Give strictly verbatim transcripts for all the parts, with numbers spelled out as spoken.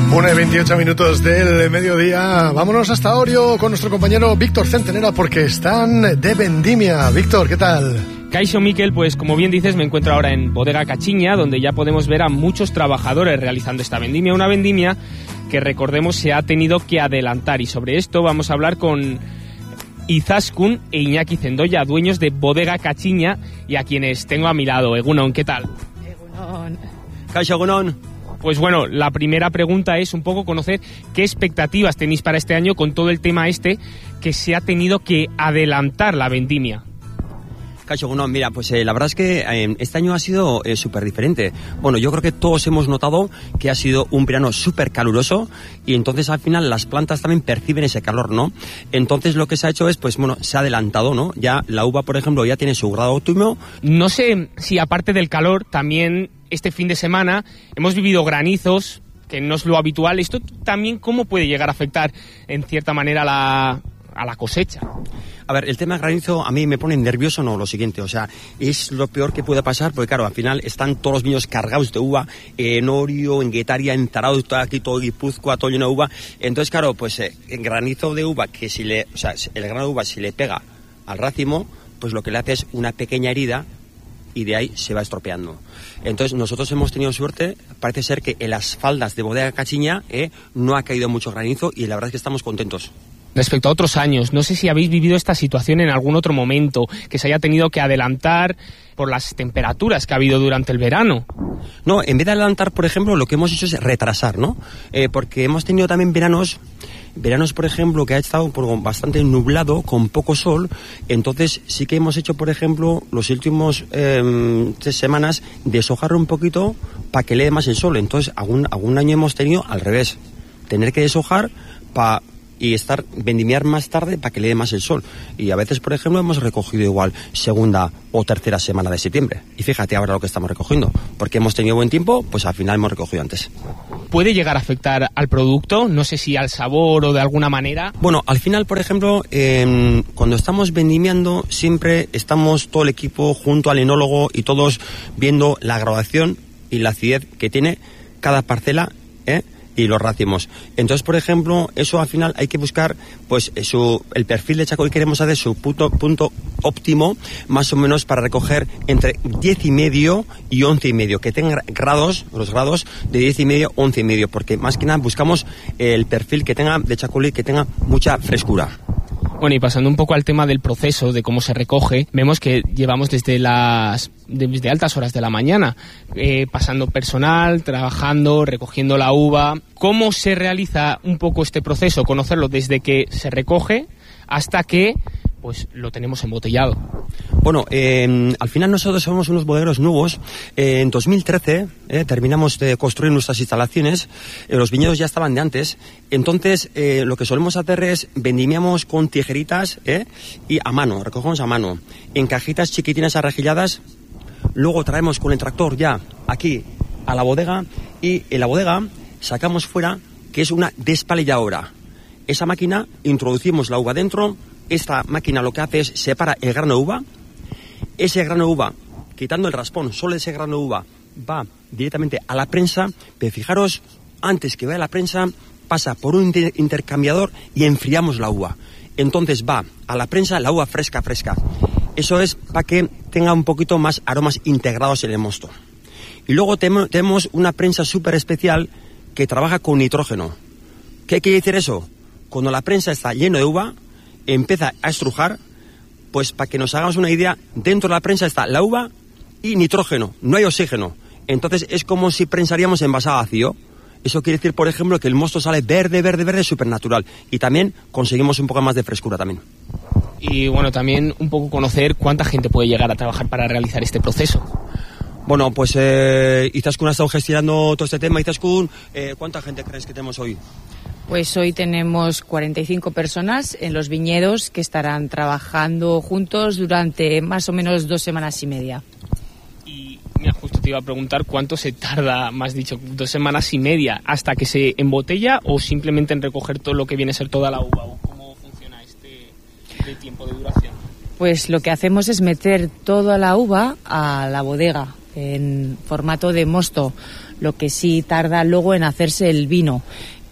una y veintiocho minutos del mediodía. Vámonos hasta Orio con nuestro compañero Víctor Centenera porque están de vendimia. Víctor, ¿qué tal? Kaixo Miquel, pues como bien dices, me encuentro ahora en Bodega Cachiña, donde ya podemos ver a muchos trabajadores realizando esta vendimia. Una vendimia que, recordemos, se ha tenido que adelantar, y sobre esto vamos a hablar con Izaskun e Iñaki Zendoya, dueños de Bodega Cachiña, y a quienes tengo a mi lado. Egunon, ¿qué tal? Egunon. Kaixo, egunon. Pues bueno, la primera pregunta es un poco conocer qué expectativas tenéis para este año con todo el tema este que se ha tenido que adelantar la vendimia. Kaixo, egunon, mira, pues eh, la verdad es que eh, este año ha sido eh, súper diferente. Bueno, yo creo que todos hemos notado que ha sido un verano súper caluroso y entonces al final las plantas también perciben ese calor, ¿no? Entonces lo que se ha hecho es, pues bueno, se ha adelantado, ¿no? Ya la uva, por ejemplo, ya tiene su grado óptimo. No sé si aparte del calor también este fin de semana hemos vivido granizos, que no es lo habitual. ¿Esto también cómo puede llegar a afectar en cierta manera a la, a la cosecha? A ver, el tema granizo a mí me pone nervioso, no, lo siguiente, o sea, es lo peor que puede pasar, porque claro, al final están todos los viños cargados de uva, eh, en Orio, en Guetaria, en Tarao, todo aquí, todo Guipúzcoa, todo lleno de uva. Entonces, claro, pues eh, el granizo de uva, que si le, o sea, el grano de uva si le pega al racimo, pues lo que le hace es una pequeña herida y de ahí se va estropeando. Entonces nosotros hemos tenido suerte, parece ser que en las faldas de Bodega Cachiña eh, no ha caído mucho granizo y la verdad es que estamos contentos. Respecto a otros años, no sé si habéis vivido esta situación en algún otro momento, que se haya tenido que adelantar por las temperaturas que ha habido durante el verano. No, en vez de adelantar, por ejemplo, lo que hemos hecho es retrasar, ¿no? Eh, porque hemos tenido también veranos, veranos, por ejemplo, que ha estado por bastante nublado, con poco sol. Entonces sí que hemos hecho, por ejemplo, los últimos eh, tres semanas, deshojar un poquito para que le dé más el sol. Entonces algún, algún año hemos tenido al revés, tener que deshojar para... y estar vendimiar más tarde para que le dé más el sol. Y a veces, por ejemplo, hemos recogido igual segunda o tercera semana de septiembre. Y fíjate ahora lo que estamos recogiendo. Porque hemos tenido buen tiempo, pues al final hemos recogido antes. ¿Puede llegar a afectar al producto? No sé si al sabor o de alguna manera. Bueno, al final, por ejemplo, eh, cuando estamos vendimiando, siempre estamos todo el equipo junto al enólogo y todos viendo la graduación y la acidez que tiene cada parcela, ¿eh? Y los racimos. Entonces, por ejemplo, eso al final hay que buscar, pues, su, el perfil de Chacolí queremos hacer su punto, punto óptimo, más o menos para recoger entre diez y medio y once y medio, que tenga grados, los grados de diez y medio, once y medio, porque más que nada buscamos el perfil que tenga de Chacolí, que tenga mucha frescura. Bueno, y pasando un poco al tema del proceso, de cómo se recoge, vemos que llevamos desde las desde altas horas de la mañana, eh, pasando personal, trabajando, recogiendo la uva. ¿Cómo se realiza un poco este proceso? Conocerlo desde que se recoge hasta que pues lo tenemos embotellado. Bueno, eh, al final nosotros somos unos bodegueros nuevos. Eh, en dos mil trece eh, terminamos de construir nuestras instalaciones. Eh, los viñedos ya estaban de antes. Entonces, eh, lo que solemos hacer es vendimiamos con tijeritas eh, y a mano, recogemos a mano, en cajitas chiquitinas arregilladas. Luego traemos con el tractor ya aquí a la bodega y en la bodega sacamos fuera, que es una despalilladora. Esa máquina, introducimos la uva dentro. Esta máquina lo que hace es separa el grano de uva. Ese grano de uva, quitando el raspón, solo ese grano de uva va directamente a la prensa. Pero fijaros, antes que vaya a la prensa, pasa por un inter- intercambiador y enfriamos la uva. Entonces va a la prensa la uva fresca, fresca. Eso es para que tenga un poquito más aromas integrados en el mosto. Y luego tem- tenemos una prensa súper especial que trabaja con nitrógeno. ¿Qué quiere decir eso? Cuando la prensa está llena de uva, empieza a estrujar, pues para que nos hagamos una idea, dentro de la prensa está la uva y nitrógeno, no hay oxígeno. Entonces es como si prensaríamos envasado a vacío. Eso quiere decir, por ejemplo, que el mosto sale verde, verde, verde, súper natural. Y también conseguimos un poco más de frescura también. Y bueno, también un poco conocer cuánta gente puede llegar a trabajar para realizar este proceso. Bueno, pues eh, Izaskun ha estado gestionando todo este tema. Izaskun, eh, ¿cuánta gente crees que tenemos hoy? Pues hoy tenemos cuarenta y cinco personas en los viñedos que estarán trabajando juntos durante más o menos dos semanas y media. Y mira, justo te iba a preguntar cuánto se tarda, más dicho, dos semanas y media, hasta que se embotella o simplemente en recoger todo lo que viene a ser toda la uva. ¿O cómo funciona este, este tiempo de duración? Pues lo que hacemos es meter toda la uva a la bodega en formato de mosto. Lo que sí tarda luego en hacerse el vino,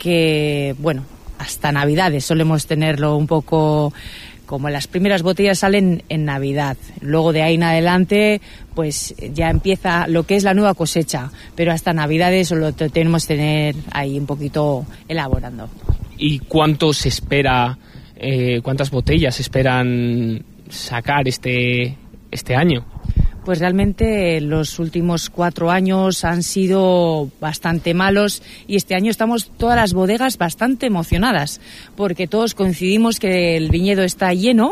que bueno, hasta Navidades solemos tenerlo un poco, como las primeras botellas salen en Navidad. Luego de ahí en adelante pues ya empieza lo que es la nueva cosecha, pero hasta Navidades lo tenemos que tener ahí un poquito elaborando. ¿Y cuánto se espera, eh, cuántas botellas esperan sacar este, este año? Pues realmente los últimos cuatro años han sido bastante malos y este año estamos todas las bodegas bastante emocionadas porque todos coincidimos que el viñedo está lleno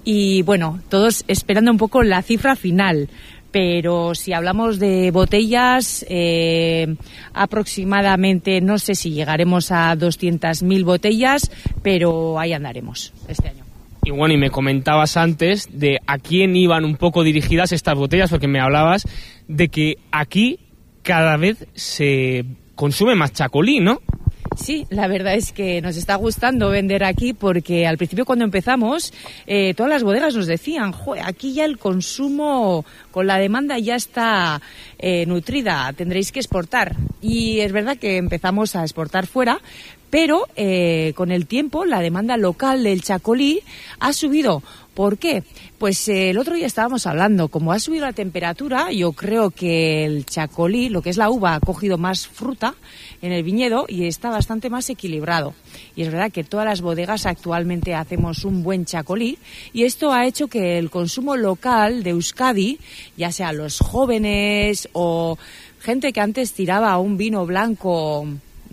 y bueno, todos esperando un poco la cifra final. Pero si hablamos de botellas, eh, aproximadamente, no sé si llegaremos a doscientas mil botellas, pero ahí andaremos este año. Y bueno, y me comentabas antes de a quién iban un poco dirigidas estas botellas, porque me hablabas de que aquí cada vez se consume más chacolí, ¿no? Sí, la verdad es que nos está gustando vender aquí porque al principio cuando empezamos eh, todas las bodegas nos decían, joder, aquí ya el consumo con la demanda ya está eh, nutrida, tendréis que exportar. Y es verdad que empezamos a exportar fuera, pero eh, con el tiempo la demanda local del chacolí ha subido. ¿Por qué? Pues eh, el otro día estábamos hablando, como ha subido la temperatura, yo creo que el chacolí, lo que es la uva, ha cogido más fruta en el viñedo y está bastante más equilibrado. Y es verdad que todas las bodegas actualmente hacemos un buen chacolí y esto ha hecho que el consumo local de Euskadi, ya sea los jóvenes o gente que antes tiraba un vino blanco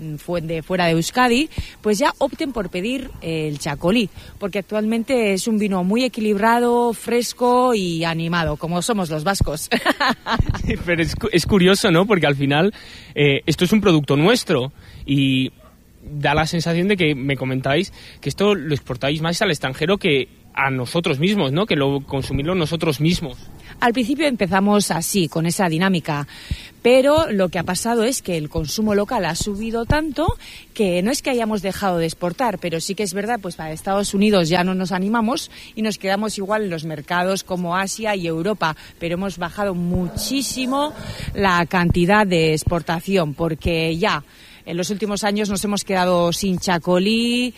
de fuera de Euskadi, pues ya opten por pedir el chacolí, porque actualmente es un vino muy equilibrado, fresco y animado, como somos los vascos. Pero es, es curioso, ¿no? Porque al final eh, esto es un producto nuestro y da la sensación de que me comentáis que esto lo exportáis más al extranjero que a nosotros mismos, ¿no? Que lo consumirlo nosotros mismos. Al principio empezamos así, con esa dinámica, pero lo que ha pasado es que el consumo local ha subido tanto que no es que hayamos dejado de exportar, pero sí que es verdad, pues para Estados Unidos ya no nos animamos y nos quedamos igual en los mercados como Asia y Europa, pero hemos bajado muchísimo la cantidad de exportación porque ya en los últimos años nos hemos quedado sin chacolí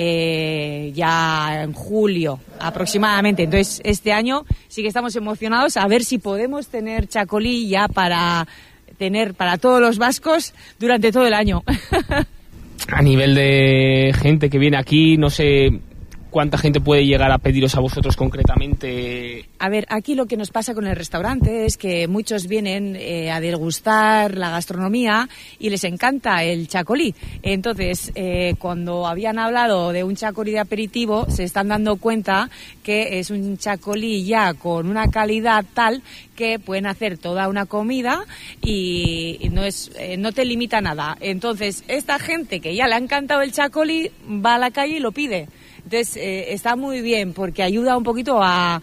eh, ya en julio aproximadamente. Entonces, este año sí que estamos emocionados a ver si podemos tener chacolí ya para tener para todos los vascos durante todo el año. A nivel de gente que viene aquí, no sé cuánta gente puede llegar a pediros a vosotros concretamente. A ver, aquí lo que nos pasa con el restaurante es que muchos vienen eh, a degustar la gastronomía y les encanta el chacolí. Entonces, eh, cuando habían hablado de un chacolí de aperitivo, se están dando cuenta que es un chacolí ya con una calidad tal que pueden hacer toda una comida y, y no es eh, no te limita nada. Entonces, esta gente que ya le ha encantado el chacolí va a la calle y lo pide. Entonces, eh, está muy bien porque ayuda un poquito a,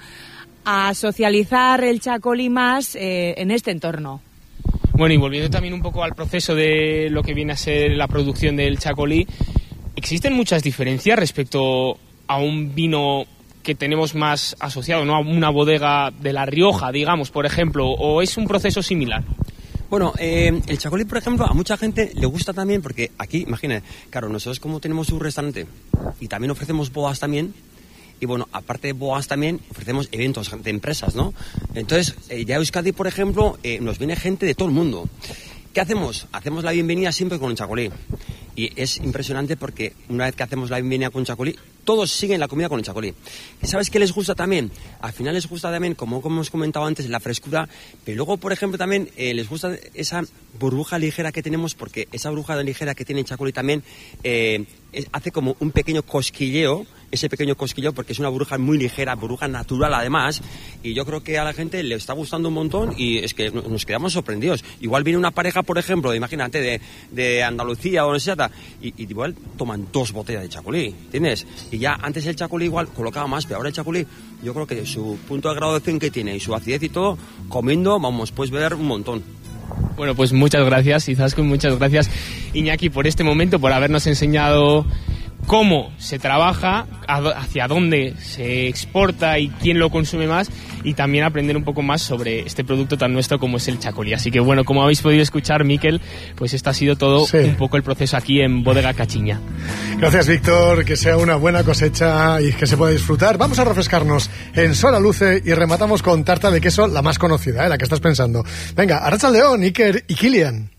a socializar el chacolí más eh, en este entorno. Bueno, y volviendo también un poco al proceso de lo que viene a ser la producción del chacolí, ¿existen muchas diferencias respecto a un vino que tenemos más asociado, ¿no? A una bodega de La Rioja, digamos, por ejemplo, o es un proceso similar? Bueno, eh, el chacolí, por ejemplo, a mucha gente le gusta también porque aquí, imagínate, claro, nosotros como tenemos un restaurante y también ofrecemos bodas también, y bueno, aparte de bodas también ofrecemos eventos de empresas, ¿no? Entonces, eh, ya Euskadi, por ejemplo, eh, nos viene gente de todo el mundo. ¿Qué hacemos? Hacemos la bienvenida siempre con el chacolí. Y es impresionante porque una vez que hacemos la bienvenida con chacolí, todos siguen la comida con el chacolí. ¿Y sabes qué les gusta también? Al final les gusta también, como, como hemos comentado antes, la frescura, pero luego, por ejemplo, también eh, les gusta esa burbuja ligera que tenemos, porque esa burbuja ligera que tiene el chacolí también eh, es, hace como un pequeño cosquilleo, ese pequeño cosquilleo, porque es una burbuja muy ligera, burbuja natural además, y yo creo que a la gente le está gustando un montón y es que nos quedamos sorprendidos. Igual viene una pareja, por ejemplo, de, imagínate, de, de Andalucía o no sé, y, y igual toman dos botellas de chacolí, ¿entiendes? Y ya antes el chacolí igual colocaba más, pero ahora el chacolí, yo creo que su punto de graduación que tiene y su acidez y todo, comiendo, vamos, puedes beber un montón. Bueno, pues muchas gracias, Izaskun, muchas gracias, Iñaki, por este momento, por habernos enseñado cómo se trabaja, hacia dónde se exporta y quién lo consume más, y también aprender un poco más sobre este producto tan nuestro como es el chacolí. Así que bueno, como habéis podido escuchar, Miquel, pues esto ha sido todo sí. un poco el proceso aquí en Bodega Cachiña. Gracias, Víctor, que sea una buena cosecha y que se pueda disfrutar. Vamos a refrescarnos en Soraluce y rematamos con tarta de queso, la más conocida, ¿eh? La que estás pensando. Venga, Arratsaldeon, Iker y Kilian.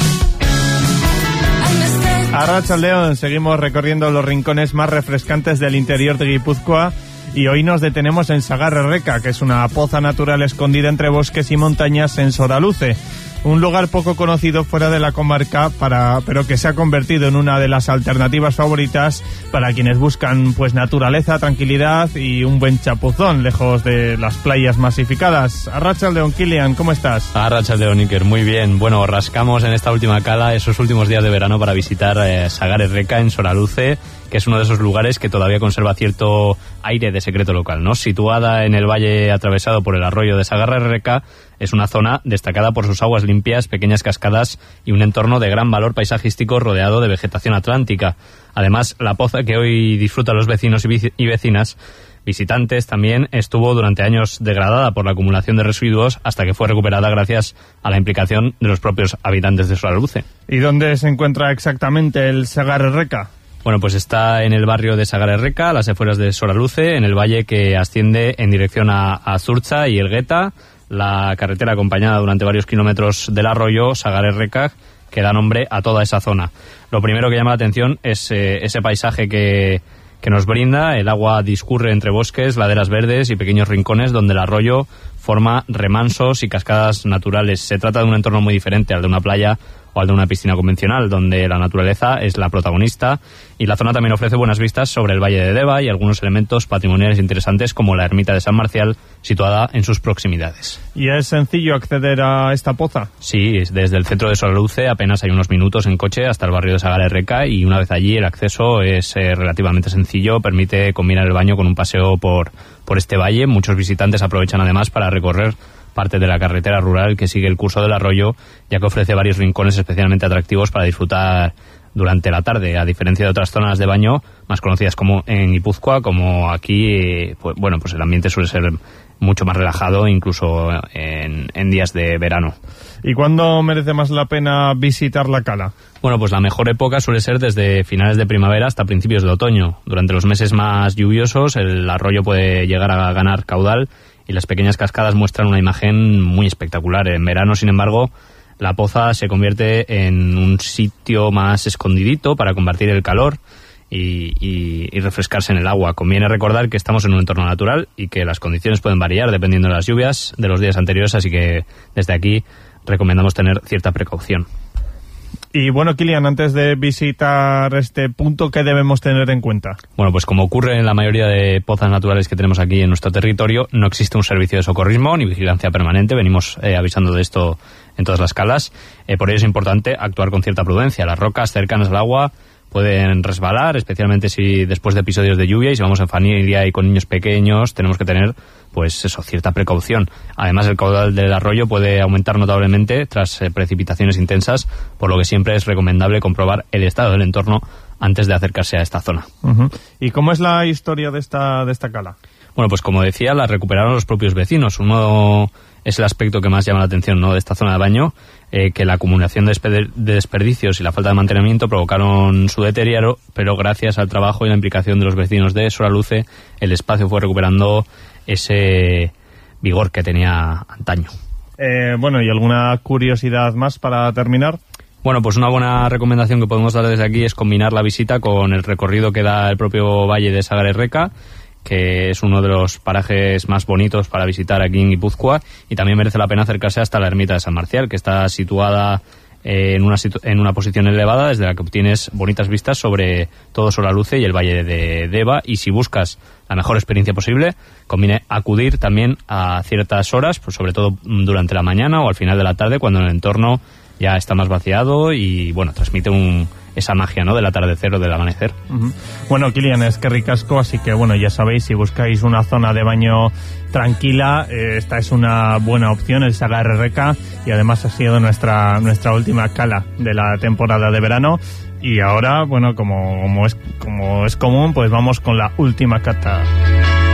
Arratsaldeon, seguimos recorriendo los rincones más refrescantes del interior de Guipúzcoa y hoy nos detenemos en Sagarrerreka, que es una poza natural escondida entre bosques y montañas en Soraluce. Un lugar poco conocido fuera de la comarca, para, pero que se ha convertido en una de las alternativas favoritas para quienes buscan pues naturaleza, tranquilidad y un buen chapuzón, lejos de las playas masificadas. Arratsaldeon, Kilian, ¿cómo estás? Arratsaldeon, Iker, muy bien. Bueno, rascamos en esta última cala esos últimos días de verano para visitar eh, Sagarrerreka en Soraluce, que es uno de esos lugares que todavía conserva cierto aire de secreto local, ¿no? Situada en el valle atravesado por el arroyo de Sagarrerreka, es una zona destacada por sus aguas limpias, pequeñas cascadas y un entorno de gran valor paisajístico rodeado de vegetación atlántica. Además, la poza que hoy disfrutan los vecinos y vecinas, visitantes también, estuvo durante años degradada por la acumulación de residuos hasta que fue recuperada gracias a la implicación de los propios habitantes de Soraluce. ¿Y dónde se encuentra exactamente el Sagarrerreka? Bueno, pues está en el barrio de Sagarrerreka, a las afueras de Soraluce, en el valle que asciende en dirección a, a Zurtza y Elgueta, la carretera acompañada durante varios kilómetros del arroyo Sagarrerreka, que da nombre a toda esa zona. Lo primero que llama la atención es eh, ese paisaje que, que nos brinda. El agua discurre entre bosques, laderas verdes y pequeños rincones donde el arroyo forma remansos y cascadas naturales. Se trata de un entorno muy diferente al de una playa o al de una piscina convencional, donde la naturaleza es la protagonista, y la zona también ofrece buenas vistas sobre el Valle de Deva y algunos elementos patrimoniales interesantes como la ermita de San Marcial, situada en sus proximidades. ¿Y es sencillo acceder a esta poza? Sí, desde el centro de Soraluce apenas hay unos minutos en coche hasta el barrio de Sagarrerreka, y una vez allí el acceso es eh, relativamente sencillo, permite combinar el baño con un paseo por, por este valle. Muchos visitantes aprovechan además para recorrer parte de la carretera rural que sigue el curso del arroyo, ya que ofrece varios rincones especialmente atractivos para disfrutar durante la tarde, a diferencia de otras zonas de baño más conocidas como en Guipúzcoa, como aquí, pues, bueno, pues el ambiente suele ser mucho más relajado, incluso en, en días de verano. ¿Y cuándo merece más la pena visitar la cala? Bueno, pues la mejor época suele ser desde finales de primavera hasta principios de otoño. Durante los meses más lluviosos el arroyo puede llegar a ganar caudal y las pequeñas cascadas muestran una imagen muy espectacular. En verano, sin embargo, la poza se convierte en un sitio más escondidito para combatir el calor y, y, y refrescarse en el agua. Conviene recordar que estamos en un entorno natural y que las condiciones pueden variar dependiendo de las lluvias de los días anteriores, así que desde aquí recomendamos tener cierta precaución. Y bueno, Kilian, antes de visitar este punto, ¿qué debemos tener en cuenta? Bueno, pues como ocurre en la mayoría de pozas naturales que tenemos aquí en nuestro territorio, no existe un servicio de socorrismo ni vigilancia permanente. Venimos eh, avisando de esto en todas las calas. Eh, por ello es importante actuar con cierta prudencia. Las rocas cercanas al agua pueden resbalar, especialmente si después de episodios de lluvia, y si vamos en familia y con niños pequeños, tenemos que tener, pues eso, cierta precaución. Además, el caudal del arroyo puede aumentar notablemente tras eh, precipitaciones intensas, por lo que siempre es recomendable comprobar el estado del entorno antes de acercarse a esta zona. Uh-huh. ¿Y cómo es la historia de esta, de esta cala? Bueno, pues como decía, la recuperaron los propios vecinos. Uno es el aspecto que más llama la atención, ¿no?, de esta zona de baño, eh, que la acumulación de, despe- de desperdicios y la falta de mantenimiento provocaron su deterioro, pero gracias al trabajo y la implicación de los vecinos de Soraluce, el espacio fue recuperando ese vigor que tenía antaño. Eh, bueno, ¿y alguna curiosidad más para terminar? Bueno, pues una buena recomendación que podemos dar desde aquí es combinar la visita con el recorrido que da el propio valle de Sagarrerreka, que es uno de los parajes más bonitos para visitar aquí en Guipúzcoa, y también merece la pena acercarse hasta la ermita de San Marcial, que está situada en una, situ- en una posición elevada desde la que obtienes bonitas vistas sobre todo Soraluce y el valle de Deva. Y si buscas la mejor experiencia posible, conviene acudir también a ciertas horas, pues sobre todo durante la mañana o al final de la tarde, cuando el entorno ya está más vaciado y, bueno, transmite un, esa magia, ¿no?, del atardecer o del amanecer. Uh-huh. Bueno, Kilian, es que ricasco, así que, bueno, ya sabéis, si buscáis una zona de baño tranquila, eh, esta es una buena opción, el Sagarrerreka, y además ha sido nuestra, nuestra última cala de la temporada de verano. Y ahora, bueno, como, como, es, como es común, pues vamos con la última cata.